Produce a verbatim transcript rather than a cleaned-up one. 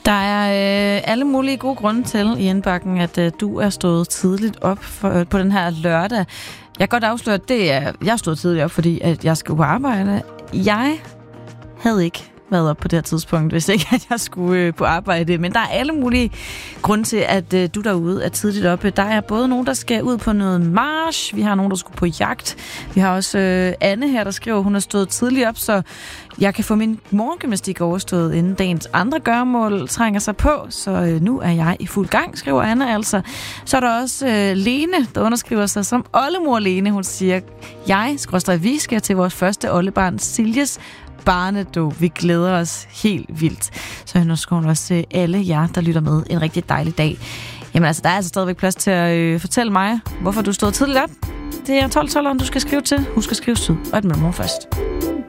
Der er øh, alle mulige gode grunde til i indbakken, at øh, du er stået tidligt op for, øh, på den her lørdag. Jeg kan godt afsløre, at det er, jeg stod tidligt op, fordi at jeg skal på arbejde. Jeg havde ikke været op på det her tidspunkt, hvis ikke at jeg skulle øh, på arbejde. Men der er alle mulige grunde til, at øh, du derude er tidligt oppe. Der er både nogen, der skal ud på noget march. Vi har nogen, der skulle på jagt. Vi har også øh, Anne her, der skriver, hun har stået tidligt op, så jeg kan få min morgengymnastik overstået, inden dagens andre gøremål trænger sig på. Så øh, nu er jeg i fuld gang, skriver Anne altså. Så er der også øh, Lene, der underskriver sig som oldemor Lene. Hun siger, jeg, skråstreg vi, skal til vores første oldebarn, Siljes barnedåb. Vi glæder os helt vildt. Så nu skal hun også alle jer, der lytter med, en rigtig dejlig dag. Jamen altså, der er altså stadigvæk plads til at øh, fortælle mig, hvorfor du stod tidligt op. Det er tolv tolv, du skal skrive til. Husk at skrive syd og et mellemrum først.